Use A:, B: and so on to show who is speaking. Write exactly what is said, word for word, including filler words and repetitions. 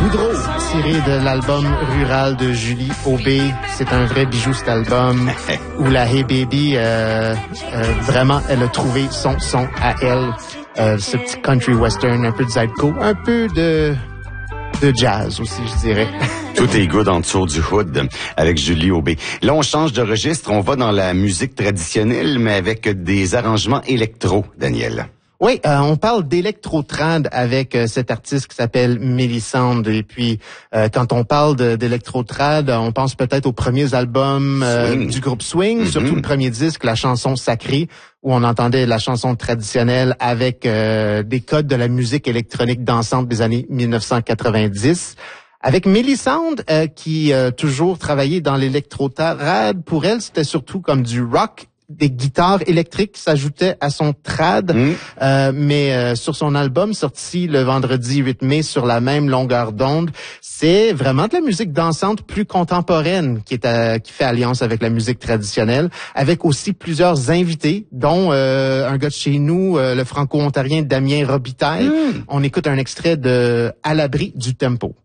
A: Boudreau, tiré de l'album Rural de Julie Aubé. C'est un vrai bijou, cet album, où la Hey Baby, euh, euh, vraiment, elle a trouvé son son à elle. Euh, ce petit country western, un peu de Zydeco, un peu de, de jazz aussi, je dirais.
B: Tout est good en dessous du hood avec Julie Aubé. Là, on change de registre. On va dans la musique traditionnelle, mais avec des arrangements électro, Daniel.
A: Oui, euh, on parle d'électro-trad avec euh, cet artiste qui s'appelle Melisande. Et puis, euh, quand on parle de, d'électro-trad, on pense peut-être aux premiers albums euh, du groupe Swing, mm-hmm. surtout le premier disque, la chanson Sacrée, où on entendait la chanson traditionnelle avec euh, des codes de la musique électronique dansante des années dix-neuf cent quatre-vingt-dix. Avec Melisande, euh, qui a euh, toujours travaillé dans l'électro-trad, pour elle, c'était surtout comme du rock, des guitares électriques s'ajoutaient à son trad, mmh. euh, mais euh, sur son album sorti le vendredi huit mai sur la même longueur d'onde, c'est vraiment de la musique dansante plus contemporaine qui est à, qui fait alliance avec la musique traditionnelle, avec aussi plusieurs invités, dont euh, un gars de chez nous, euh, le franco-ontarien Damien Robitaille. Mmh. On écoute un extrait de À l'abri du tempo.